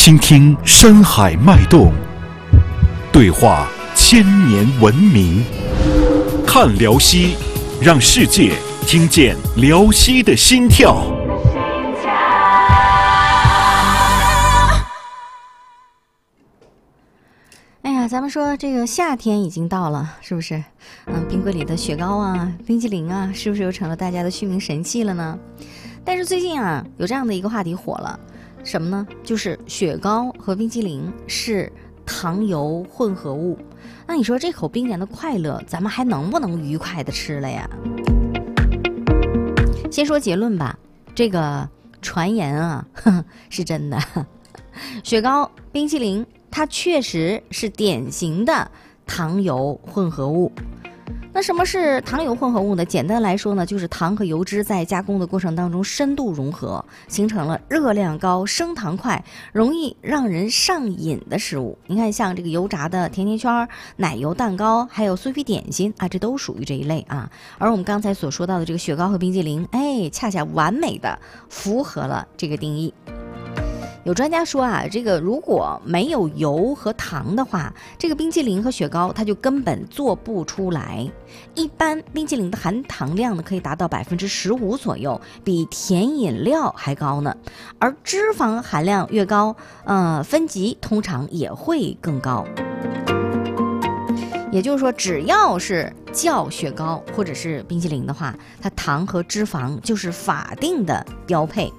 倾听山海脉动，对话千年文明。看辽西，让世界听见辽西的心跳。 哎呀，咱们说这个夏天已经到了，是不是？冰柜里的雪糕啊、冰淇淋啊，是不是又成了大家的续命神器了呢？但是最近啊，有这样的一个话题火了，什么呢？就是雪糕和冰淇淋是糖油混合物。那你说这口冰凉的快乐，咱们还能不能愉快的吃了呀？先说结论吧，这个传言啊，是真的。雪糕、冰淇淋，它确实是典型的糖油混合物。那什么是糖油混合物呢？简单来说呢，就是糖和油脂在加工的过程当中深度融合，形成了热量高、升糖快、容易让人上瘾的食物。你看，像这个油炸的甜甜圈、奶油蛋糕，还有酥皮点心啊，这都属于这一类啊。而我们刚才所说到的这个雪糕和冰淇淋，恰恰完美的符合了这个定义。有专家说啊，这个如果没有油和糖的话，这个冰淇淋和雪糕它就根本做不出来。一般冰淇淋的含糖量呢可以达到15%左右，比甜饮料还高呢。而脂肪含量越高，分级通常也会更高。也就是说，只要是叫雪糕或者是冰淇淋的话，它糖和脂肪就是法定的标配。